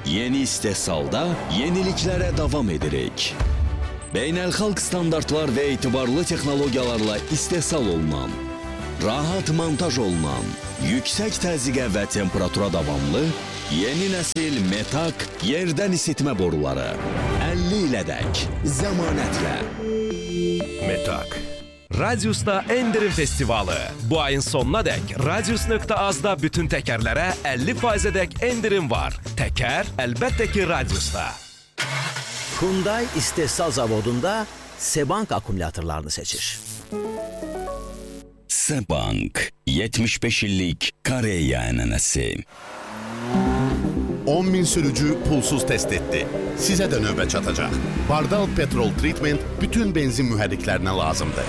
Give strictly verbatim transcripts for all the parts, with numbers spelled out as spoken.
Yeni istehsalda yeniliklərə davam edirik. Beynəlxalq standartlar və etibarlı texnologiyalarla istehsal olunan, rahat montaj olunan, yüksək təzyiqə və temperatura davamlı, yeni nəsil Metak yerdən isitmə boruları. əlli ilədək zəmanətlə. Metak. Radius'ta Endirim Festivalı. Bu ayın sonuna dək Radius nöqtə azda bütün təkərlərə əlli faizə dək endirim var. Təkər əlbəttə ki Radius'ta. Hyundai istehsal zavodunda Sebank akkumulyatorlarını seçir. Sebank, yetmiş beş illik Koreya ənənəsi. on min sürücü pulsuz test etdi. Sizə də növbə çatacaq. Bardal Petrol Treatment bütün benzin mühərriklərinə lazımdır.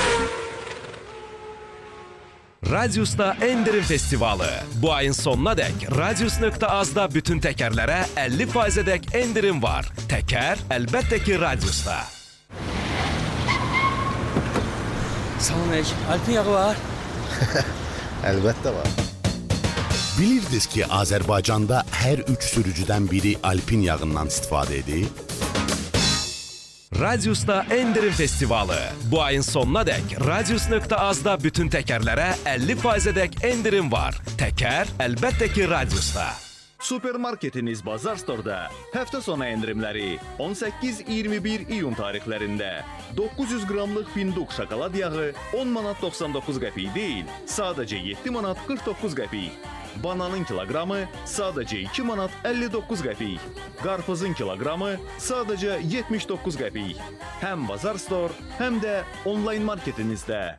Radius'ta Endirim Festivalı. Bu ayın sonuna dək Radius nöqtə azda bütün təkərlərə əlli faizə dək endirim var. Təkər əlbəttə ki Radius'ta. Salam əleykum. Alpin yağı var? Əlbəttə var. Bilirdiniz ki, Azərbaycanda hər üç sürücüdən biri Alpin yağından istifadə edir? Radius'ta Endirim Festivalı. Bu ayın sonuna dək Radius nöqtə azda bütün təkərlərə əlli faizə dək endirim var. Təkər əlbəttə ki Radius'ta. Supermarketiniz Bazar Store'da həftə sonu endirimləri on səkkiz iyirmi bir iyun tarixlərində doqquz yüz qramlıq Finduk şokolad yağı on manat doxsan doqquz qəpik deyil, sadəcə yeddi manat qırx doqquz qəpik. Bananın kiloqramı sadəcə iki manat əlli doqquz qəpik. Qarpızın kiloqramı sadəcə yetmiş doqquz qəpik. Həm Bazar Store, həm də onlayn marketinizdə.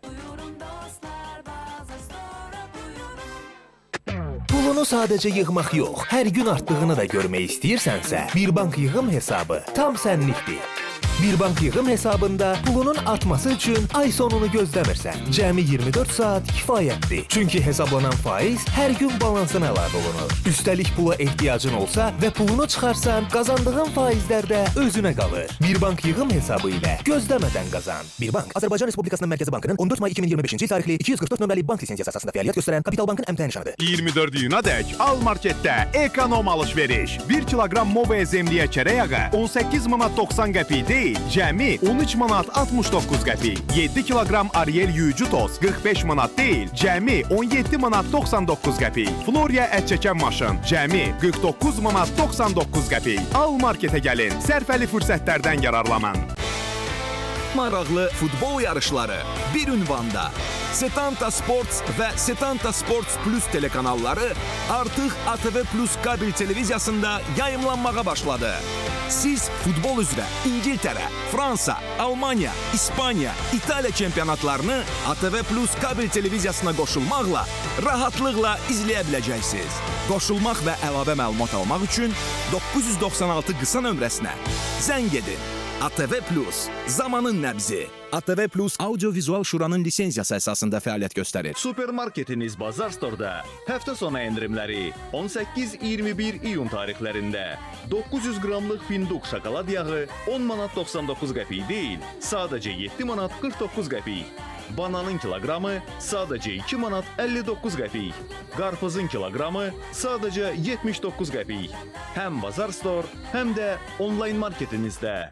Pulunu sadəcə yığmaq yox, hər gün artdığını da görmək istəyirsənsə, Birbank yığım hesabı tam sənlikdir. Birbank yığım hesabında pulunun artması üçün ay sonunu gözləmirsən. Cəmi iyirmi dörd saat kifayətdir. Çünki hesablanan faiz hər gün balansına əlavə olunur. Üstəlik pula ehtiyacın olsa və pulunu çıxarsan, qazandığın faizlər də özünə qalır. Birbank yığım hesabı ilə gözləmədən qazan. Birbank, Azərbaycan Respublikasının Mərkəzi Bankının on dörd may iki min iyirmi beşinci il tarixli iki yüz qırx dörd nömrəli bank lisensiyası əsasında fəaliyyət göstərən Kapital Bankın əmtəh nişanıdır. iyirmi dörd iyuna dək Al Marketdə ekonom alış-veriş. bir kiloqram Mova Zemliyə çərək yağı on səkkiz manat doxsan qəpik deyil, cəmi on üç manat altmış doqquz qəpik. yeddi kiloqram Ariel yuyucu toz qırx beş manat deyil, cəmi on yeddi manat doxsan doqquz qəpik. Floria ət çəkən maşın cəmi qırx doqquz manat doxsan doqquz qəpik. Al Marketə gəlin, sərfəli fürsətlərdən yararlanın. Maraqlı futbol yarışları bir ünvanda. Setanta Sports və Setanta Sports Plus telekanalları artıq A T V Plus kabel televiziyasında yayımlanmağa başladı. Siz futbol üzrə İngiltərə, Fransa, Almaniya, İspaniya, İtaliya çempionatlarını A T V Plus kabel televiziyasına qoşulmaqla rahatlıqla izləyə biləcəksiniz. Qoşulmaq və əlavə məlumat almaq üçün doqquz yüz doxsan altı qısa nömrəsinə zəng edin. A T V Plus, zamanın nəbzi. A T V Plus Audio-Vizual Şuranın lisensiyası əsasında fəaliyyət göstərir. Supermarketiniz Bazar Store'da həftə sonu endirimləri on səkkiz iyirmi bir iyun tarixlərində doqquz yüz qramlıq Finduk şokolad yağı on manat doxsan doqquz qəpik deyil, sadəcə yeddi manat qırx doqquz qəpik. Bananın kiloqramı sadəcə iki manat əlli doqquz qəpik. Qarpızın kiloqramı sadəcə yetmiş doqquz qəpik. Həm Bazar Store, həm də onlayn marketinizdə.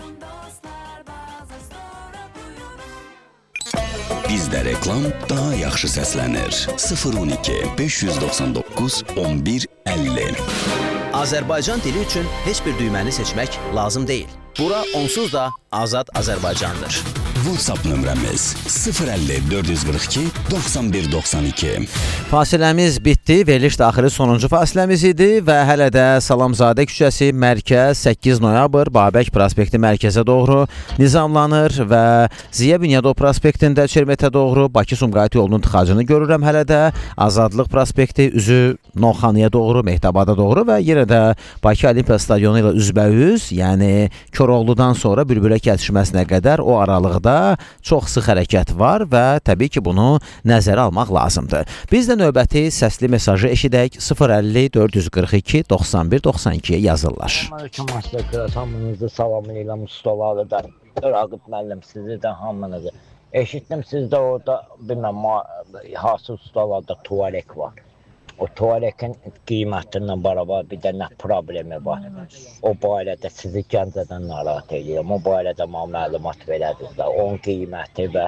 Bizdə reklam daha yaxşı səslənir. sıfır on iki beş yüz doxsan doqquz on bir əlli. Azərbaycan dili üçün heç bir düyməni seçmək lazım deyil. Bura onsuz da Azad Azərbaycandır. WhatsApp nömrəmiz sıfır əlli dörd yüz qırx iki doxsan bir doxsan iki. Fasiləmiz bitdi. Veriliş daxili sonuncu fasiləmiz idi və hələ də Salamzadə küçəsi, Mərkəz, səkkiz noyabr, Babək prospekti mərkəzə doğru nizamlanır və Ziya Bünyadov prospektində Çermetə doğru Bakı-Sumqayıt yolunun tıxacını görürəm hələ də. Azadlıq prospekti üzü Novxanıya doğru, Mehtabada doğru və yenə də Bakı Olimpiya stadionu ilə üzbəyüz, yəni Koroğludan sonra Bülbülə kəsişməsinə qədər o aralıqda çox sıx hərəkət var və təbii ki, bunu nəzərə almaq lazımdır. Biz də növbəti səsli mesajı eşidək. sıfır əlli dörd yüz qırx iki doxsan bir doxsan ikiyə yazırlar. Aleyküm aslan, hamınızı salamlayıram ustaları da. Raqib müəllim, sizi də hamınızı. Eşitdim sizdə orada bilməm hansı ustalarda tuvalet var. o tualetin qiymətindən bərabər bir də nə problemi var. O barədə sizi Gəncədən narahat edirəm. O barədə mənə məlumat verədiniz də. Onun qiyməti və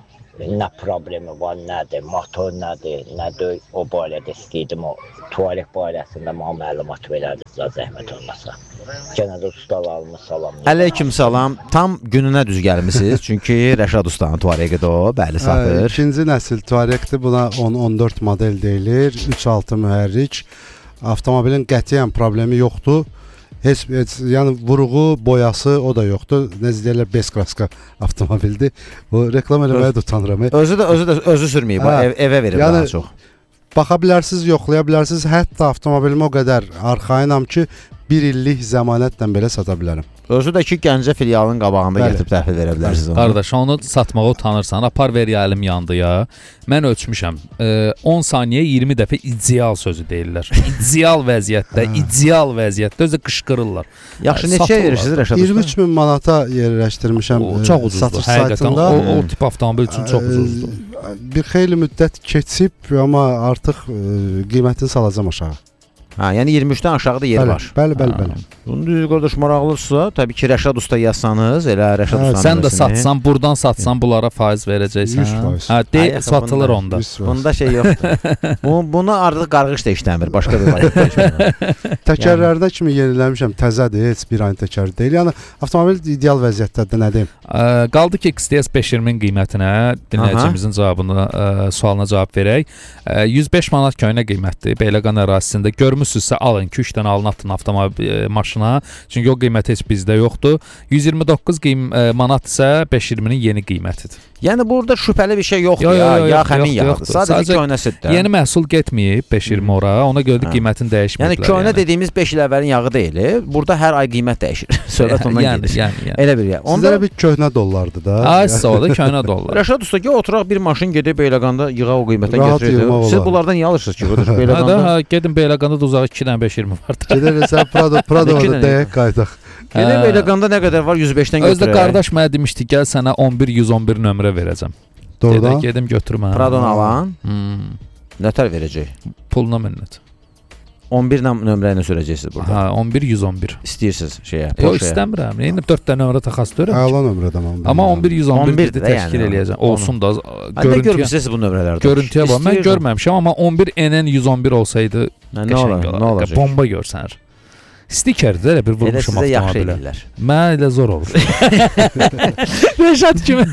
nə problemi var, nədir, motor nədir, nədir, o barədə istəyirdim. O tualet barəsində mənə məlumat verədiniz də, zəhmət olmasa. Genel ustalarımız salam. Əleyküm salam. Tam gününə düz gəlmisiniz. Çünki Rəşad ustanın tuareqidir o, bəli satır. İkinci nəsil tuareqdir. Buna on on dörd model deyilir. üç altı mühərrik. Avtomobilin qətiyyən problemi yoxdur. Heç, heç yəni vuruğu, boyası o da yoxdur. Necə deyirlər, beskraska avtomobildir. Bu reklam eləməyə də utanıram. Özü də özü də özü sürməyib, ev, evə verib yəni, daha çox. Baxa bilərsiniz, yoxlaya bilərsiniz. Hətta avtomobilim o qədər arxayınam ki, bir illik zəmanətlə belə sata bilərəm. Özü də ki, Gəncə filialının qabağında Bəli. Gətirib təhvil verə bilərsiniz. Qardaş, onu satmağa utanırsan. Apar ver ya, əlim yandı ya. Mən ölçmüşəm. E, on saniyə iyirmi dəfə ideal sözü deyirlər. İdeal vəziyyətdə, ideal vəziyyətdə özü qışqırırlar. Yaxşı, neçə verirsiniz Rəşad usta? iyirmi üç min manata yerləşdirmişəm. O, çox ucuzdur. Həqiqətən o, o tip avtomobil üçün çox ucuzdur. Bir xeyli müddət keçib, amma artıq e, qiymətini salacam aşağı. Ha, yəni iyirmi üçdən aşağıda yeri bəli, var. Bəli, bəli, bəli. Bunu düz qardaş maraqlıdırsa, təbii ki, Rəşad usta yazsanız, elə Rəşad ustanın sən də satsan, buradan satsan bunlara faiz verəcəksən. yüz faiz. Hə, de, satılır onda. Bunda şey yoxdur. Bu, bunu artıq qarğış da işləmir, başqa bir variant. Təkərlərdə kimi yeniləmişəm, təzədir, heç bir aynı təkər deyil. Yəni avtomobil ideal vəziyyətdədir, nə deyim? Ə, qaldı ki, X T S beş iyirminin qiymətinə dinləyicimizin cavabını, ə, sualına cavab verək. Ə, yüz beş manat köhnə qiymətdir. Beyləqan ərazisində görmüsünüzsə alın, iki üç dənə alın, atın avtomobil e, maşına. Çünki o qiymət heç bizdə yoxdur. yüz iyirmi doqquz qiym, e, manat isə beş iyirminin yeni qiymətidir. Yəni burada şübhəli bir şey yoxdur yo, yo, yo, ya, ya həmin yağdır. Sadəcə köhnəsidir. Yeni məhsul getməyib beş iyirmi ora, ona görə də qiymətin dəyişməyiblər. Yəni köhnə yəni. Dediyimiz beş il əvvəlin yağı deyil. Burada hər ay qiymət dəyişir. Söhbət ondan yəni, gedir. Yəni, yəni. Elə bir yer. Onda sizə bir köhnə dollardır da. Ay sağ ol da köhnə dollar. Rəşad usta ki, oturaq bir maşın gedib Beyləqanda yığa o qiymətə gətirir. Siz bunlardan niyə alırsınız ki? Beyləqanda ha, gedin Beyləqanda da uzağı iki dənə beş iyirmi var. Gedirsən Prado, Prado'da dəyək qaydaq. Gedib Beyləqanda nə qədər var? yüz beşdən götürək. Özdə qardaş mənə demişdi, gəl sənə on bir yüz on bir nömrə verəcəm. Doğrudan? Gedim götürmə. Pradonu alan hmm. nətər verəcək? Puluna minnət. on bir nömrə ilə sürəcəksiniz burada. Ha, on bir yüz on bir. İstəyirsiniz şeyə. Yox, istəmirəm. Yəni dörd dənə nömrə təxəs görürəm. Əla nömrədən on bir. Amma on bir yüz on bir təşkil eləyəcəm. Olsun da görüntüyə. Nə görmüsünüz bu nömrələrdə? Görüntüyə bax. Mən görməmişəm, amma on bir N N yüz on bir olsaydı qəşəng olardı. Bomba görsənir. Stikerdir, elə bir vurmuşum avtomobilə. Mən elə zor olur. Rəşad kimi.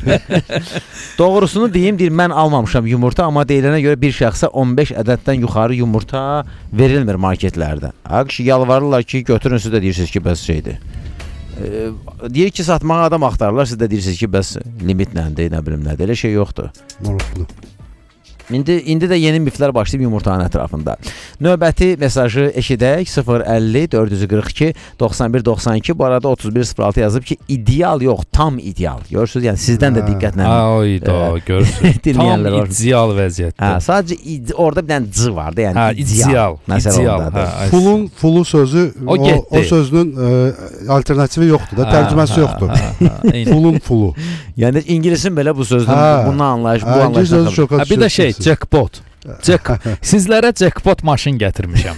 Doğrusunu deyim, deyir, mən almamışam yumurta, amma deyilənə görə bir şəxsə on beş ədəddən yuxarı yumurta verilmir marketlərdə. Ağış yalvarırlar ki, götürün, siz də deyirsiniz ki, bəs şeydir. E, deyir ki, satmağa adam axtarırlar, siz də deyirsiniz ki, bəs limitlədir, nə bilim nədir, elə şey yoxdur. Maraqlı. İndi, indi də yeni miflər başlayıb yumurtanın ətrafında. Növbəti mesajı eşidək. sıfır əlli dörd yüz qırx iki doxsan bir doxsan iki. Bu arada otuz bir sıfır altı yazıb ki, ideal yox, tam ideal. Görürsünüz, yəni sizdən də diqqətlə. Ayda, görürsünüz. Tam ideal vəziyyətdə. Hə, sadəcə orada bir dənə c vardı, yəni hə, ideal. ideal. Hə, Fulun, fulu sözü, o, o, o sözünün e, alternativi yoxdur da, tərcüməsi yoxdur. Fulun fulu. Yəni ingilisin belə bu sözdən, hə, bundan anlayış, bu hə, anlayış. Bir də şey, jackpot. Jack, sizlərə jackpot maşın gətirmişəm.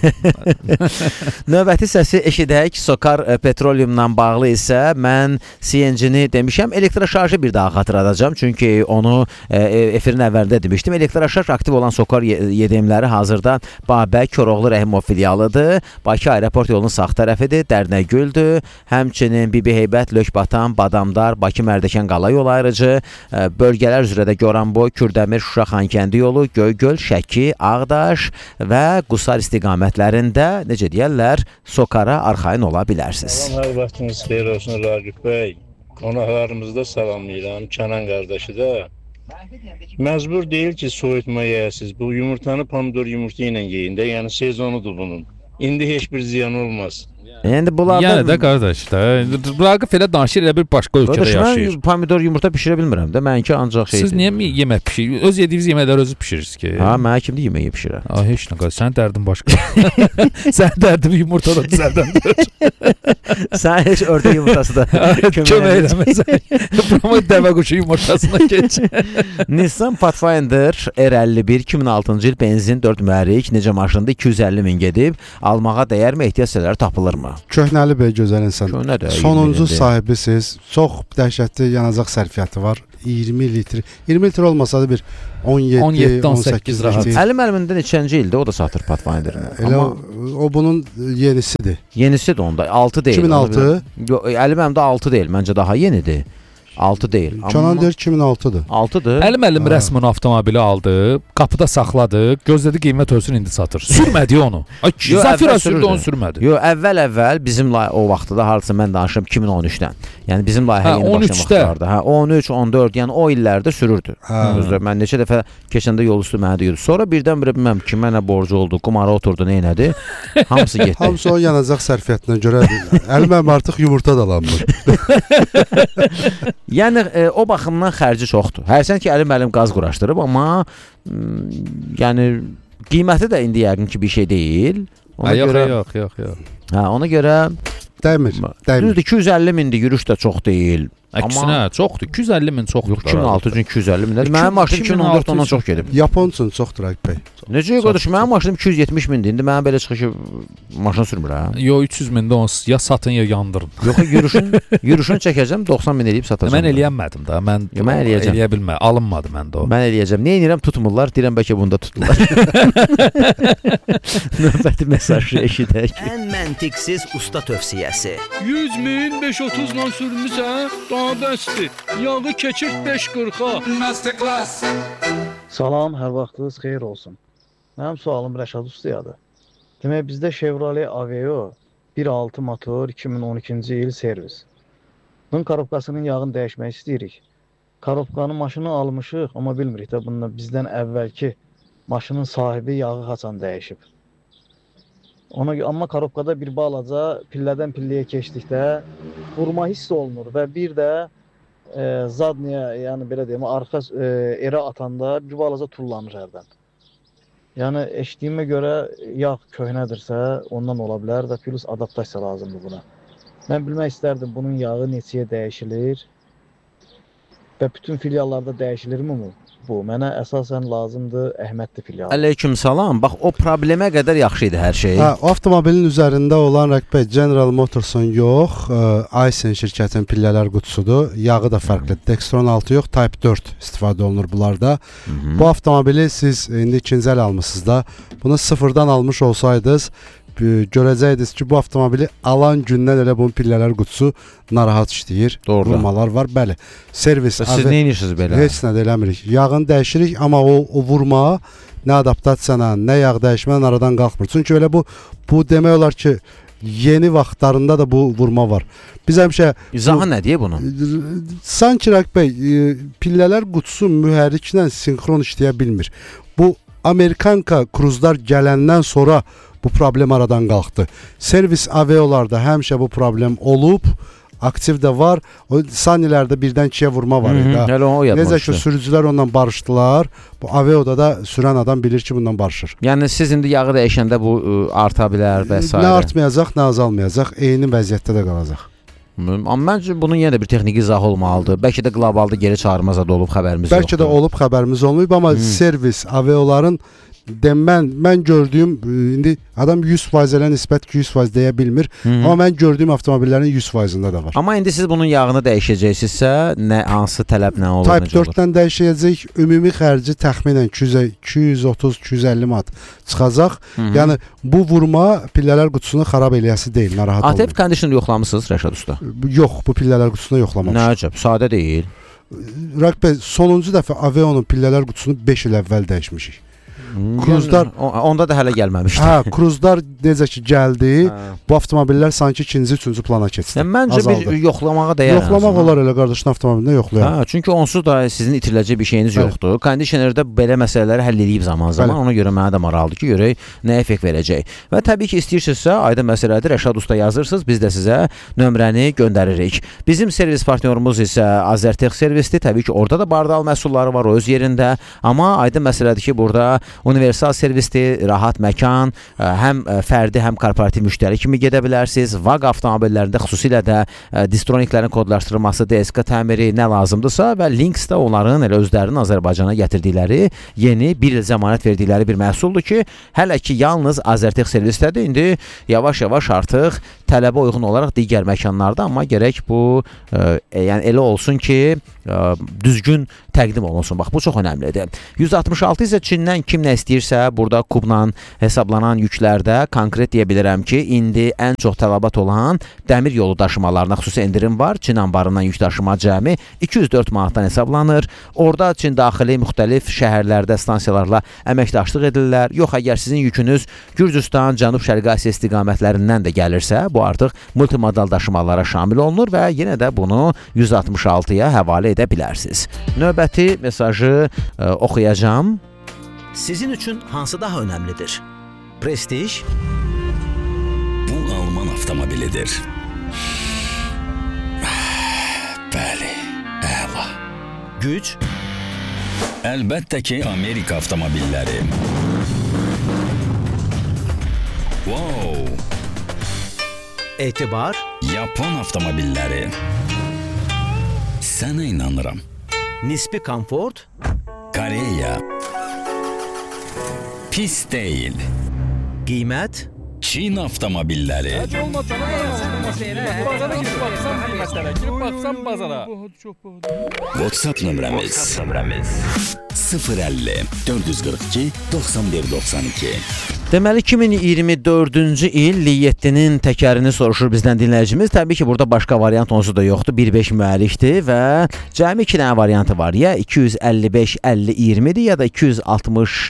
Növbəti səsi eşidək. Sokar Petroleumdan bağlı isə mən C N G-ni demişəm. Elektroşarjı bir daha xatırladacağam. Çünki onu e, efirin əvvəlində demişdim. Elektroşarj aktiv olan Sokar Y D M-ləri hazırda Babək Koroğlu Rəhimov filialıdır. Bakı aeroport yolunun sağ tərəfidir. Dərnəgüldür. Həmçinin Bibi Heybət, Lökbatan, Badamdar, Bakı Mərdəkan qala yol ayrıcı, e, bölgələr üzrə də Goranboy, Kürdəmir, Şuşa, Xankəndi yolu, Göygöl, Şəki, Ağdaş və Qusar istiqamətlərində, necə deyərlər, Sokara arxayın ola bilərsiniz. Salam, hər vaxtınız xeyir olsun Ragif bəy. Qonaqlarımızda salamlayıram, Kənan qardaşı da. Məcbur deyil ki, soyutma yeyəsiz. Bu yumurtanı pomidor yumurta ilə yeyin də, yəni sezonudur bunun. İndi heç bir ziyan olmaz. Yəni bunlardan Yəni də qardaş da, Raqif elə danışır, elə bir başqa ölkədə yaşayır. Mən pomidor yumurta bişirə bilmirəm də, mənki ancaq şeydir. Siz niyə yemək pişirirsiniz? Öz yediyiniz yeməkləri özünüz pişirirsiniz ki? Ha, mənə kimdir yeməyi pişirər? Ha, heç nə qədər. Sənin dərdin başqa. Sənin dərdin yumurta da düzəldəndir. Sən heç ördək yumurtası da kömək eləməsən. Amma dəvə quşu yumurtasına keç. Nissan Pathfinder R əlli bir iki min altıncı il benzin dörd mühərrik necə maşında iki yüz əlli min gedib, almağa dəyərmi, ehtiyac hissələri tapılırmı? Köhnəli bəy gözəl insan. Köhnədir. Sonuncu sahibisiz. Çox dəhşətli yanacaq sərfiyyatı var. iyirmi litr. iyirmi litr olmasa da bir on yeddi on səkkiz rahat. Əlim əlimində neçənci ildə o da satır Pathfinder'ını. Elə o, o bunun yenisidir. Yenisidir onda. altı deyil. iki min altı. Yox, əlim əlimdə altı deyil. Məncə daha yenidir. altı deyil. Canan deyir iki min altıdır. altıdır. Əlim əlim rəsmən avtomobili aldı, qapıda saxladı, gözlədi qiymət ölsün, indi satır. Sürmədi onu. Ay, Zafira sürdü, onu sürmədi. Yox, əvvəl-əvvəl bizim o vaxtda da hardasa mən danışıram iki min on üçdən. Yəni bizim layihə yeni başlayan vaxtlarda. Hə, on üç, on dörd, yəni o illərdə sürürdü. Özür mən neçə dəfə keçəndə yol üstü mənə deyirdi. Sonra birdən-birə bilməm kimə nə borcu oldu, qumara oturdu, nə elədi? Hamısı getdi. Hamısı o yanacaq sərfiyyatına görə əlim əlim artıq yumurta da alınmır. Yəni e, o baxımdan xərci çoxdur. Hərsən ki əlim əlim qaz quraşdırıb, amma yəni qiyməti də indi yəqin ki bir şey deyil. Ona ha, yox, görə yox, yox, yox. Hə, ona görə dəymir, dəymir. Düzdür, iki yüz əlli mindir, yürüş də çox deyil. Əksinə, çoxdur. iki yüz əlli min çoxdur. iki min altı üçün iki yüz əlli mindir. Mənim maşınım iki min on dörd ondan çox gedib. Yapon üçün çoxdur Raqib bəy. Necə qardaş, mənim maşınım iki yüz yetmiş mindir. İndi mənim belə çıxış maşın sürmürəm. Yo, üç yüz mində onu ya satın ya yandırın. Yox, yürüşün, yürüşün çəkəcəm, doxsan min eləyib satacağam. Mən eləyənmədim da. Mən, Yo, mən eləyəcəm. Eləyə bilmə, alınmadı məndə o. Mən eləyəcəm. Niyə edirəm, tutmurlar. Deyirəm bəlkə bunda tutdular. Növbəti mesajı eşidək. Ən məntiqsiz usta tövsiyəsi. yüz min beş otuzla sürmüsən, daha bəsdir. Yağı keçir beş qırxa. Masterclass. Salam, hər vaxtınız xeyir olsun. Mənim sualım Rəşad ustayadır. Demək, bizdə Chevrolet Aveo bir altı motor iki min on ikinci il servis. Bunun karobkasının yağını dəyişmək istəyirik. Karobkanın maşını almışıq, amma bilmirik də bundan bizdən əvvəlki maşının sahibi yağı haçan dəyişib. Ona, amma karobkada bir balaca pillədən pilləyə keçdikdə vurma hiss olunur və bir də e, zadniya, yəni belə deyim, arxa e, erə atanda bir balaca tullanır hərdən. Yəni eşitdiyimə görə yağ köhnədirsə ondan ola bilər və plus adaptasiya lazımdır buna. Mən bilmək istərdim bunun yağı neçəyə dəyişilir və bütün filiallarda dəyişilirmi bu? Bu mənə əsasən lazımdır Əhmədli filialı. Əleyküm salam. Bax o problemə qədər yaxşı idi hər şey. Hə, o avtomobilin üzərində olan Raqib bəy General Motorsun yox, Aysen şirkətinin pillələr qutusudur. Yağı da fərqlidir. Dextron altı yox, Type dörd istifadə olunur bunlarda. Hı -hı. Bu avtomobili siz indi ikinci əl almısınız da. Bunu sıfırdan almış olsaydınız görəcəydiniz ki, bu avtomobili alan gündən elə bunun pillələr qutusu narahat işləyir. Doğru. Vurmalar var, bəli. Servis. Siz nə edirsiniz belə? Heç nə də eləmirik. Yağını dəyişirik, amma o, o vurma nə adaptasiyana, nə yağ dəyişmən aradan qalxmır. Çünki elə bu bu demək olar ki, yeni vaxtlarında da bu vurma var. Biz həmişə izahı nə deyə bunu? Sanki Raqib bəy, pillələr qutusu mühərriklə sinxron işləyə bilmir. Bu Amerikanka kruzlar gələndən sonra bu problem aradan qalxdı. Servis Aveolarda həmişə bu problem olub, aktiv də var. O saniyelərdə birdən ikiyə vurma var idi. Hələ o yadmışdı. Necə ki sürücülər ondan barışdılar. Bu Aveoda da sürən adam bilir ki, bundan barışır. Yəni siz indi yağı dəyişəndə bu ə, arta bilər və s. Nə artmayacaq, nə azalmayacaq, eyni vəziyyətdə də qalacaq. Amma məncə bunun yenə də bir texniki izah olmalıdır. Bəlkə də qlobalda geri çağırmaz da olub xəbərimiz yoxdur. Bəlkə də olub xəbərimiz olmayıb, amma hmm. servis Aveoların Mən, mən gördüyüm, indi adam yüz faiz elə nisbət ki yüz faiz deyə bilmir. Hı -hı. Amma mən gördüyüm avtomobillərin yüz faizində də var. Amma indi siz bunun yağını dəyişəcəksinizsə, nə hansı tələb nə olur, Type necə olur? Type dörddən dəyişəcək, ümumi xərci təxminən iki yüz otuz iki yüz əlli manat çıxacaq. Hı -hı. Yəni bu vurma pillələr qutusunu xarab eləyəsi deyil, narahat olmayın. A T F conditioner yoxlamısınız Rəşad usta? Yox, bu pillələr qutusunu yoxlamamışam. Nə əcəb, sadə deyil. Raqib bəy, sonuncu dəfə Aveo'nun pillələr qutusunu beş il əvvəl dəyişmişik. Kruzlar onda da hələ gəlməmişdi. Hə, kruzlar necə ki gəldi, bu avtomobillər sanki ikinci, üçüncü plana keçdi. Yəni, məncə azaldı. bir yoxlamağa dəyər. Yoxlamaq olar elə qardaşın avtomobilində yoxlayaq. Hə, çünki onsuz da sizin itiriləcək bir şeyiniz Bəli. yoxdur. Kondisionerdə belə məsələləri həll edib zaman-zaman. Bəli. Ona görə mənə də maraqlıdır ki, görək nə effekt verəcək. Və təbii ki, istəyirsinizsə, aydın məsələdir, Rəşad Usta yazırsınız, biz də sizə nömrəni göndəririk. Bizim servis partnyorumuz isə Azərtex servisdir. Təbii ki, orada da bardal məhsulları var o öz yerində. Amma aydın məsələdir ki, burada universal servisdir, rahat məkan, həm fərdi, həm korporativ müştəri kimi gedə bilərsiniz. VAG avtomobillərində xüsusilə də distroniklərin kodlaşdırılması, D S K təmiri nə lazımdırsa və Lynx də onların elə özlərinin Azərbaycana gətirdikləri yeni bir il zəmanət verdikləri bir məhsuldur ki, hələ ki yalnız Azərtex servisdədir. İndi yavaş-yavaş artıq tələbə uyğun olaraq digər məkanlarda, amma gərək bu e, yəni elə olsun ki, e, düzgün təqdim olunsun. Bax, bu çox önəmlidir. yüz altmış altı isə Çindən kim nə istəyirsə, burada kubla hesablanan yüklərdə konkret deyə bilirəm ki, indi ən çox tələbat olan dəmir yolu daşımalarına xüsusi endirim var. Çin anbarından yük daşıma cəmi iki yüz dörd manatdan hesablanır. Orada Çin daxili müxtəlif şəhərlərdə stansiyalarla əməkdaşlıq edirlər. Yox, əgər sizin yükünüz Gürcüstan, Cənub-Şərqi Asiya istiqamətlərindən də gəlirsə, bu artıq multimodal daşımalara şamil olunur və yenə də bunu yüz altmış altıya həvalə edə bilərsiniz. Növbəti mesajı e, oxuyacağam. Sizin üçün hansı daha önəmlidir? Prestij? Bu Alman avtomobilidir. Bəli, əla. Güc? Əlbəttə ki, Amerika avtomobilləri. Wow! Etibar? Yapon avtomobilləri. Sənə inanıram. Nisbi komfort? Koreya. Pis deyil. Qiymət? Çin avtomobilləri. WhatsApp nömrəmiz sıfır əlli dörd yüz qırx iki doxsan bir doxsan iki. Deməli, iki min iyirmi dördüncü il Li yeddinin təkərini soruşur bizdən dinləyicimiz. Təbii ki, burada başqa variant onsuz da yoxdur. bir beş mühərrikdir və cəmi iki dənə variantı var. Ya iki yüz əlli beş əlli iyirmidir, ya da iki yüz altmış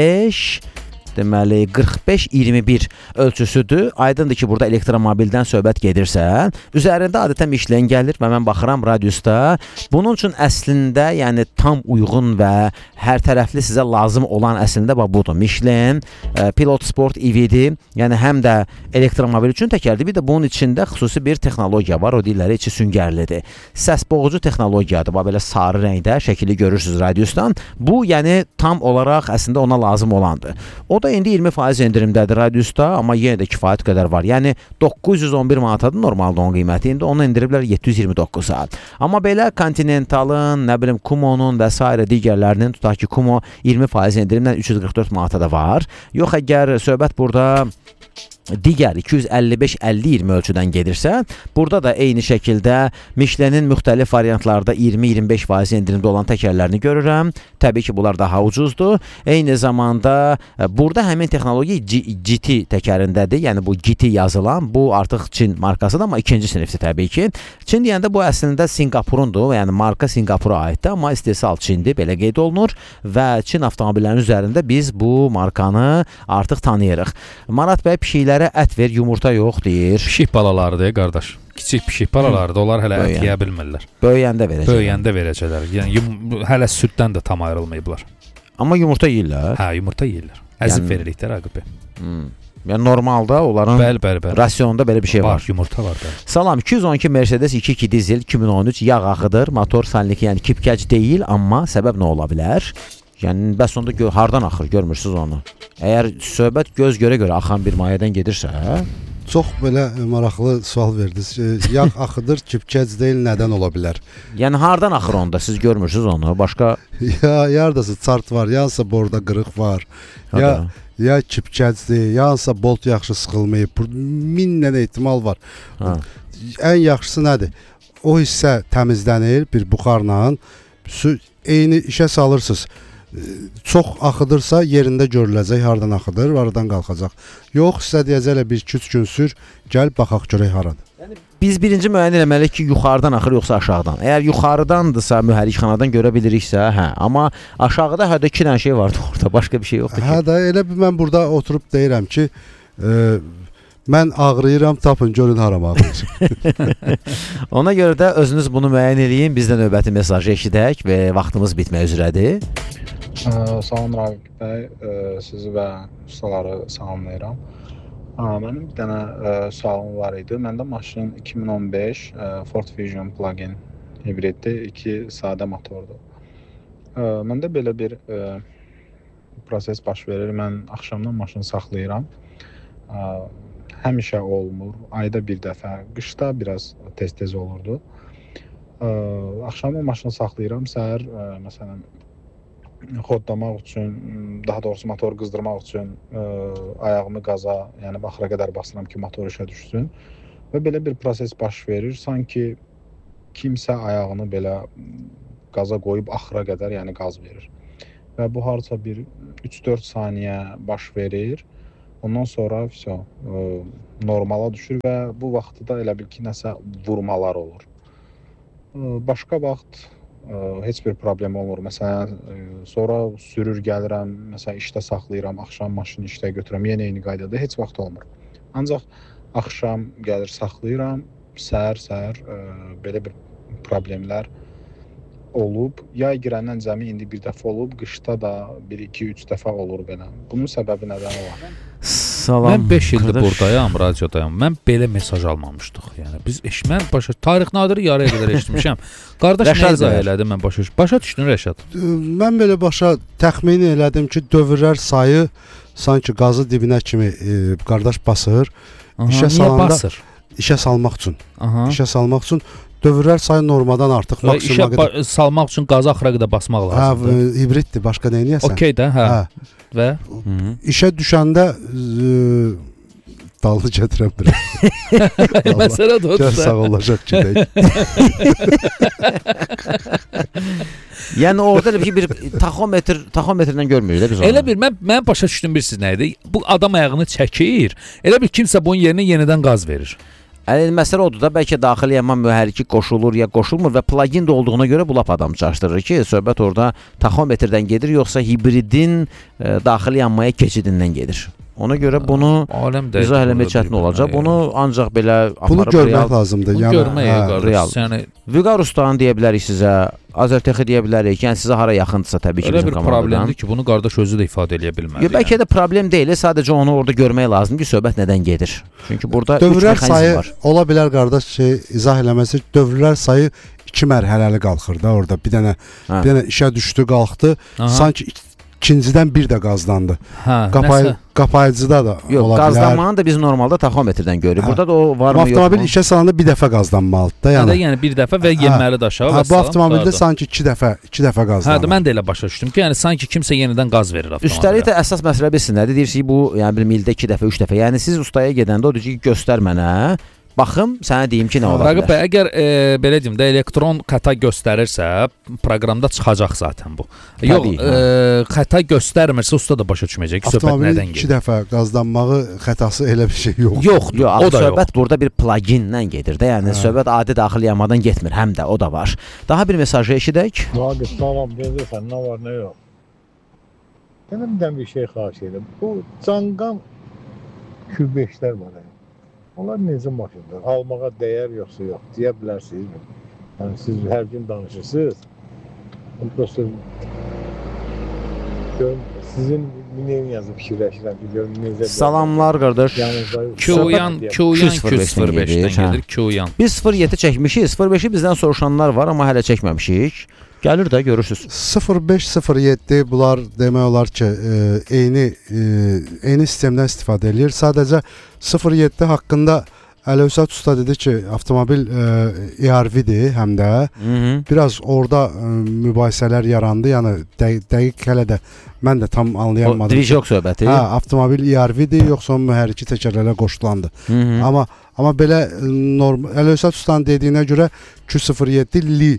beş deməli qırx beş iyirmi bir ölçüsüdür. Aydındır ki, burada elektromobildən söhbət gedirsə, üzərində adətən Michelin gəlir və mən baxıram radiusda. Bunun üçün əslində, yəni tam uyğun və hər tərəfli sizə lazım olan əslində bax budur. Michelin e, Pilot Sport E V-dir. Yəni həm də elektromobil üçün təkərdir. Bir də bunun içində xüsusi bir texnologiya var. O deyirlər, içi süngərlidir. Səs boğucu texnologiyadır. Bax belə sarı rəngdə şəkili görürsünüz radiusdan. Bu, yəni tam olaraq əslində ona lazım olandır. O da indi iyirmi faiz endirimdədir radiusda, amma yenə də kifayət qədər var. Yəni doqquz yüz on bir manatadır normalda onun qiyməti. İndi onu endiriblər yeddi yüz iyirmi doqquza. Amma belə Continentalın, nə bilim Kumo'nun və s. digərlərinin, tutaq ki, Kumo iyirmi faiz endirimdən üç yüz qırx dörd manata da var. Yox, əgər söhbət burada digər iki yüz əlli beş əlli iyirmi ölçüdən gedirsə, burada da eyni şəkildə Michelin müxtəlif variantlarda iyirmi iyirmi beş faiz endirimdə olan təkərlərini görürəm. Təbii ki, bunlar daha ucuzdur. Eyni zamanda burada həmin texnologiya G T təkərindədir. Yəni bu G T yazılan, bu artıq Çin markasıdır, amma ikinci sinifdir təbii ki. Çin deyəndə bu əslində Singapurundur, yəni marka Singapura aiddir, amma istehsal Çindir, belə qeyd olunur və Çin avtomobillərinin üzərində biz bu markanı artıq tanıyırıq. Marat bəy, pişiklərə ət ver, yumurta yox deyir. Pişik balalarıdır, qardaş. Kiçik pişik balalardır, onlar hələ Böyüyən. ət yeyə bilmirlər. Böyüyəndə verəcəklər. Böyüyəndə verəcəklər. Yəni yum, hələ süddən də tam ayrılmayıblar. Amma yumurta yeyirlər. Hə, yumurta yeyirlər. Əzib Yəni- verilikdə Raqib bəy. Hmm. Yəni normalda onların Bəli, bəli, bəli. rasionunda belə bir şey var. Var, yumurta var bəli. Salam, iki yüz on iki Mercedes iki iki dizel iki min on üç yağ axıdır. Motor salnik, yəni kipkəc deyil, amma səbəb nə ola bilər? Yəni bəs onda gö hardan axır, görmürsüz onu? Əgər söhbət göz görə görə axan bir mayədən gedirsə, çox belə maraqlı sual verdiniz. Yağ axıdır, kipkəc deyil, nədən ola bilər? Yəni hardan axır onda? Siz görmürsüz onu? Başqa ya yardası çart var, yansa borda qırıq var. Hada. Ya ya kipkəcdir, yansa bolt yaxşı sıxılmayıb. Min dənə ehtimal var. Ha. Ən yaxşısı nədir? O hissə təmizlənir bir buxarla. Su eyni işə salırsınız. Çox axıdırsa yerində görüləcək, hardan axıdır, aradan qalxacaq. Yox, sizə deyəcəklər bir iki üç gün sür, gəl baxaq görək haradır. Yəni biz birinci müəyyən eləməliyik ki, yuxarıdan axır yoxsa aşağıdan. Əgər yuxarıdandırsa mühərrikxanadan görə biliriksə, hə, amma aşağıda hədə iki dənə şey vardı orada, başqa bir şey yoxdur ki. Hə də elə bir mən burada oturub deyirəm ki, e, mən ağrıyıram, tapın görün haram ağrıyır. Ona görə də özünüz bunu müəyyən eləyin, biz də növbəti mesajı eşidək və vaxtımız bitmək üzrədir. Salam Raqib bəy, sizi və ustaları salamlayıram. Mənim bir dənə sualım var idi. Məndə maşın iki min on beş Ford Fusion plug-in hibriddir, iki sadə motordur. Məndə belə bir proses baş verir. Mən axşamdan maşını saxlayıram. Həmişə olmur, ayda bir dəfə, qışda biraz tez-tez olurdu. Axşamdan maşını saxlayıram, səhər məsələn xodlamaq üçün, daha doğrusu motoru qızdırmaq üçün ə, ayağımı qaza, yəni axıra qədər basıram ki, motor işə düşsün. Və belə bir proses baş verir. Sanki kimsə ayağını belə qaza qoyub axıra qədər, yəni qaz verir. Və bu harca bir üç dörd saniyə baş verir. Ondan sonra vəsə, ə, normala düşür və bu vaxtda elə bil ki, nəsə vurmalar olur. Ə, başqa vaxt heç bir problem olmur. Məsələn, sonra sürür gəlirəm, məsələn, işdə saxlayıram, axşam maşını işdə götürürəm, yenə eyni qaydada, heç vaxt olmur. Ancaq axşam gəlir saxlayıram, səhər-səhər belə bir problemlər olub. Yay girəndən cəmi indi bir dəfə olub, qışda da bir iki üç dəfə olur belə. Bunun səbəbi nədən olar? Salam. Mən beş ildir buradayam, radiodayam. Mən belə mesaj almamışdıq. Yəni biz eşitmən başa tarix nadiri yarıya qədər eşitmişəm. Qardaş nə izah elədi mən başa düşdüm. Başa düşdün Rəşad? Mən belə başa təxmin elədim ki, dövrlər sayı sanki qazı dibinə kimi e, qardaş basır. Aha, işə niyə salanda basır? İşə salmaq üçün. Aha. İşə salmaq üçün dövrlər sayı normadan artıq maksimuma qədər. İşə salmaq üçün qazı axıra qədər basmaq lazımdır. Hə, hibriddir, başqa nə edəsən? Okey də, hə. hə. Və işə düşəndə e, dalını gətirəm biraz. Məsələ də odur. Sağ olacaq ki. Yəni orada bir, bir taxometr, taxometrdən görmürük də biz onu. Elə bir mən mən başa düşdüm bilirsiniz nə idi? Bu adam ayağını çəkir. Elə bir kimsə bunun yerinə yenidən qaz verir. Yəni məsələ odur da, bəlkə daxili yanma mühərriki qoşulur ya qoşulmur və plugin də olduğuna görə bu lap adam çaşdırır ki, söhbət orada taxometrdən gedir, yoxsa hibridin e, daxili yanmaya keçidindən gedir. Ona görə bunu izah eləmək çətin olacaq. Bunu ancaq belə bunu görmək real, lazımdır. Bunu yəni, görməyə qardaş. Yəni Vüqar Usta'nı deyə bilərik sizə, Azərtexi deyə bilərik. Yəni sizə hara yaxındırsa təbii ki, elə bizim bir problemdir ki, bunu qardaş özü də ifadə eləyə bilməz. Yox, bəlkə də problem deyil, sadəcə onu orada görmək lazımdır ki, söhbət nədən gedir. Çünki burada dövrlər sayı var. Ola bilər qardaş şey izah eləməsi, dövrlər sayı iki mərhələli qalxır da orada. Bir dənə hə. bir dənə işə düşdü, qalxdı. Aha. Sanki ikincidən bir də qazlandı. Hə, Qapay qapayıcıda da yox, ola bilər. Qazlanmanı da biz normalda taxometrdən görürük. Burada da o var mı, yox mu? Avtomobil işə salanda bir dəfə qazlanmalıdır da, yəni. Hə, yəni bir dəfə və yenməlidir aşağı və sağa. Bu avtomobildə sanki iki dəfə, iki dəfə qazlanır. Hə, mən də elə başa düşdüm ki, yəni sanki kimsə yenidən qaz verir avtomobilə. Üstəlik də əsas məsələ bilirsin nədir? Deyirsən ki, bu yəni bir ildə iki dəfə, üç dəfə. Yəni siz ustaya gedəndə o deyir ki, göstər mənə. Baxım, sənə deyim ki, nə ola bilər. Raqib bəy, əgər e, belə deyim də elektron xəta göstərirsə, proqramda çıxacaq zaten bu. Yox, e, xəta göstərmirsə usta da başa düşməyəcək ki, söhbət nədən gedir. İki dəfə qazlanmağı xətası elə bir şey yox. Yox, yox, o da söhbət yox. Burada bir plugindən gedir də, yəni hə. söhbət adi daxili yanmadan getmir, həm də o da var. Daha bir mesajı eşidək. Raqib, salam, deyirsən, nə var, nə yox. Mənimdən bir şey xahiş edirəm. Bu Canqan Q beşlər var. Onlar necə maşındır? Almağa dəyər yoxsa yox? Deyə bilərsiniz. Yəni siz hər gün danışırsınız. Prosta görün, sizin nə yazıb fikirləşirəm ki, görün necə. Salamlar qardaş. Qyan Qyan sıfır beşdən gedir. Qyan. Biz sıfır yeddi çəkmişik. sıfır beşi bizdən soruşanlar var, amma hələ çəkməmişik. Gəlir də görürsüz. sıfır beş sıfır yeddi bunlar demək olar ki, e, eyni e, eyni sistemdən istifadə edir. Sadəcə sıfır yeddi haqqında Əlövsət usta dedi ki, avtomobil e, E R V-dir həm də. Hı -hı. Biraz orada e, mübahisələr yarandı. Yəni dəqiq, dəqiq hələ də mən də tam anlayamadım. O divizyon söhbəti. Hə, avtomobil E R V-dir yoxsa mühərriki təkərlərlə qoşulandı. Hı -hı. Amma amma belə normal Əlövsət ustanın dediyinə görə Q sıfır yeddi li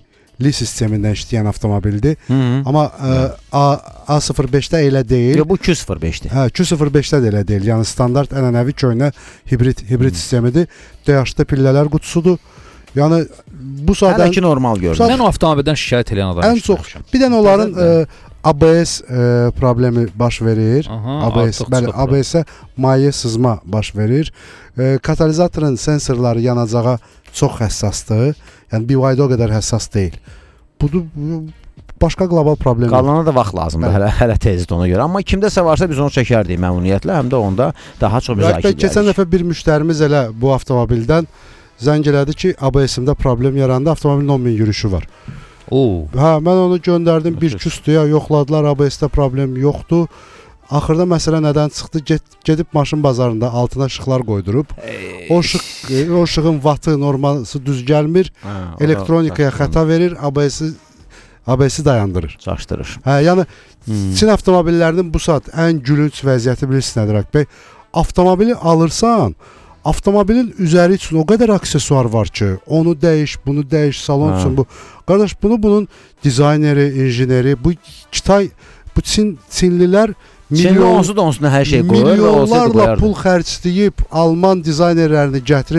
li sistemindən işləyən avtomobildir. Hı -hı. Amma ə, A sıfır beşdə elə deyil. Yo, bu iki sıfır beşdir. Hə, iki sıfır beşdə də elə deyil. Yəni standart ənənəvi köhnə hibrid hibrid sistemidir. D H-da pillələr qutusudur. Yəni bu saat hələ ki normal görünür. Mən o avtomobildən şikayət edən adam. Ən çox bir dənə onların ə, A B S ə, problemi baş verir. Aha, A B S, bəli, A B S-ə maye sızma baş verir. Ə, katalizatorun sensorları yanacağa çox həssasdır. Yəni B Y D o qədər həssas deyil. Bu başqa qlobal problem. Qalana da vaxt lazımdır. Hələ hələ tezdir ona görə. Amma kimdəsə varsa biz onu çəkərdik məmnuniyyətlə, həm də onda daha çox müzakirə edərik. Keçən dəfə bir müştərimiz elə bu avtomobildən zəng elədi ki, A B S-imdə problem yarandı, avtomobilin on min yürüşü var. Oo. Hə, mən onu göndərdim bir küstüyə, yoxladılar, A B S-də problem yoxdur. Axırda məsələ nədən çıxdı? Get, gedib maşın bazarında altına işıqlar qoydurub. Ey. O işıq, o işığın vatı normalsı düz gəlmir. Hə, elektronikaya xəta verir, A B S-i A B S-i dayandırır. Çaşdırır. Hə, yəni hmm. Çin avtomobillərinin bu saat ən gülünc vəziyyəti bilirsiniz nədir Akbəy? Avtomobili alırsan, avtomobilin üzəri üçün o qədər aksesuar var ki, onu dəyiş, bunu dəyiş, salon üçün bu. Qardaş, bunu bunun dizayneri, injineri, bu Kitay, bu Çin Çinlilər milyon onsuz da onsuna hər şey qoyur. Milyonlarla pul xərcləyib Alman dizaynerlərini gətirib